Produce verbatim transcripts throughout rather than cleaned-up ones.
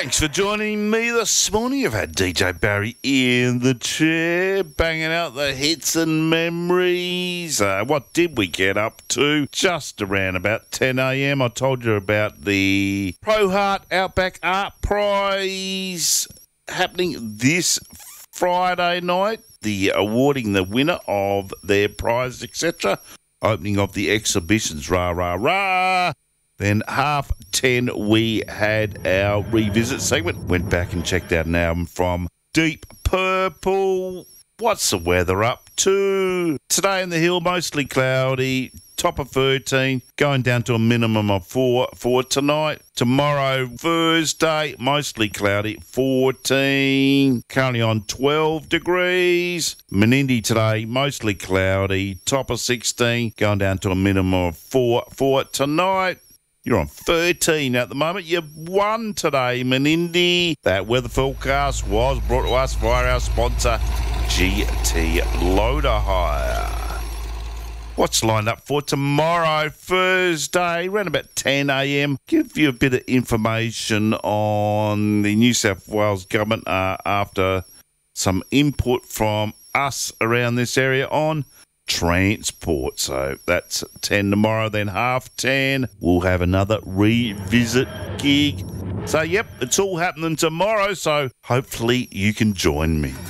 Thanks for joining me this morning. I've had D J Barry in the chair, banging out the hits and memories. Uh, what did we get up to? Just around about ten a.m. I told you about the Pro Heart Outback Art Prize happening this Friday night. The awarding the winner of their prize, et cetera. Opening of the exhibitions, rah, rah, rah. Then half ten, we had our revisit segment. Went back and checked out an album from Deep Purple. What's the weather up to? Today in the hill, mostly cloudy. Top of thirteen, going down to a minimum of four for tonight. Tomorrow, Thursday, mostly cloudy, fourteen. Currently on twelve degrees. Menindee today, mostly cloudy. Top of sixteen, going down to a minimum of four for tonight. You're on thirteen at the moment. You won today, Menindee. That weather forecast was brought to us via our sponsor, G T Loader Hire. What's lined up for tomorrow, Thursday, around about ten a.m. Give you a bit of information on the New South Wales government uh, after some input from us around this area on transport. So that's ten tomorrow, then half ten. We'll have another revisit gig. So, yep, it's all happening tomorrow, so hopefully you can join me.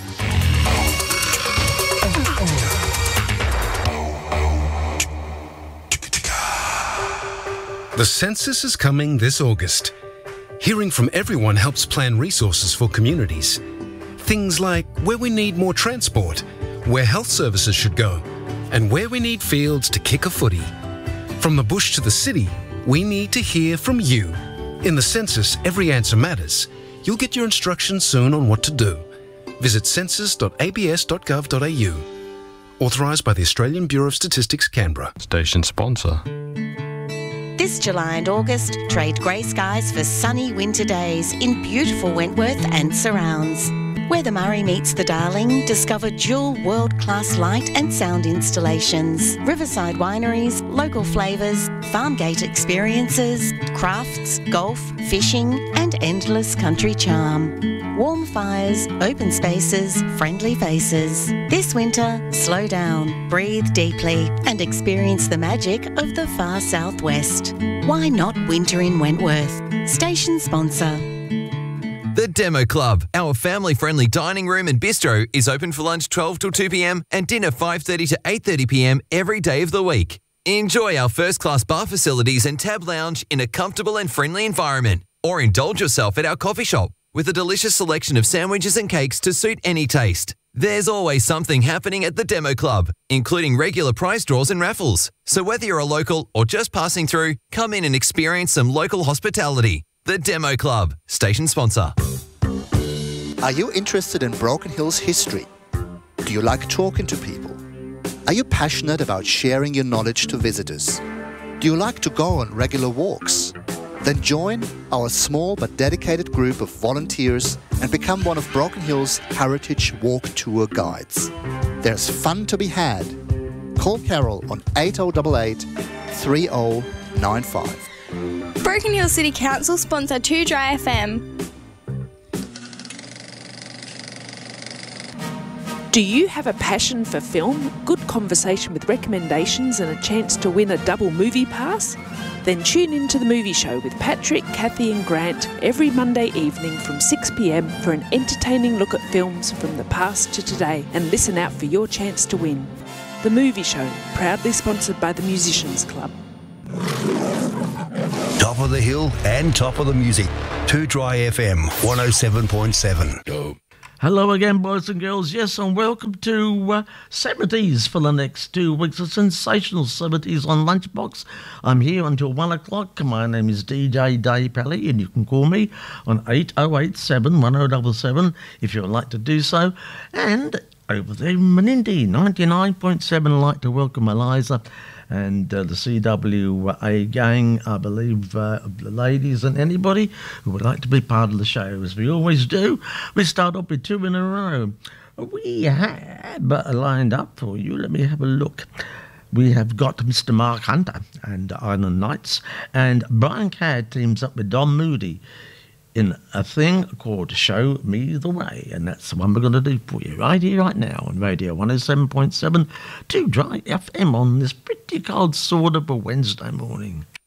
The census is coming this August. Hearing from everyone helps plan resources for communities. Things like where we need more transport, where health services should go, and where we need fields to kick a footy. From the bush to the city, we need to hear from you. In the census, every answer matters. You'll get your instructions soon on what to do. Visit census dot a b s dot gov dot a u. Authorised by the Australian Bureau of Statistics, Canberra. Station sponsor. This July and August, trade grey skies for sunny winter days in beautiful Wentworth and surrounds. Where the Murray meets the Darling, discover dual world-class light and sound installations, riverside wineries, local flavours, farm gate experiences, crafts, golf, fishing and endless country charm. Warm fires, open spaces, friendly faces. This winter, slow down, breathe deeply and experience the magic of the far southwest. Why not winter in Wentworth? Station sponsor. The Demo Club, our family-friendly dining room and bistro, is open for lunch twelve till two p.m. and dinner five thirty to eight thirty p.m. every day of the week. Enjoy our first-class bar facilities and tab lounge in a comfortable and friendly environment. Or indulge yourself at our coffee shop with a delicious selection of sandwiches and cakes to suit any taste. There's always something happening at the Demo Club, including regular prize draws and raffles. So whether you're a local or just passing through, come in and experience some local hospitality. The Demo Club, station sponsor. Are you interested in Broken Hill's history? Do you like talking to people? Are you passionate about sharing your knowledge to visitors? Do you like to go on regular walks? Then join our small but dedicated group of volunteers and become one of Broken Hill's Heritage Walk Tour guides. There's fun to be had. Call Carol on eight oh eight eight, three oh nine five. Broken Hill City Council sponsor two Dry F M. Do you have a passion for film, good conversation with recommendations and a chance to win a double movie pass? Then tune in to The Movie Show with Patrick, Kathy and Grant every Monday evening from six p.m. for an entertaining look at films from the past to today, and listen out for your chance to win. The Movie Show, proudly sponsored by the Musicians Club. Top of the hill and top of the music. two Dry F M, one oh seven point seven. Hello again, boys and girls. Yes, and welcome to uh, seventies for the next two weeks. A sensational seventies on Lunchbox. I'm here until one o'clock. My name is D J Dave Pally, and you can call me on eight oh eight seven, one oh seven seven if you would like to do so. And over there in Menindee, ninety-nine point seven, I'd like to welcome Eliza and uh, the C W A gang, I believe, uh, the ladies and anybody who would like to be part of the show. As we always do, we start off with two in a row. We have uh, lined up for you. Let me have a look. We have got Mister Mark Hunter and Island Knights, and Brian Cadd teams up with Don Moody. in a thing called Show Me the Way, and that's the one we're going to do for you right here, right now on Radio one oh seven point seven, two Dry F M on this pretty cold sort of a Wednesday morning.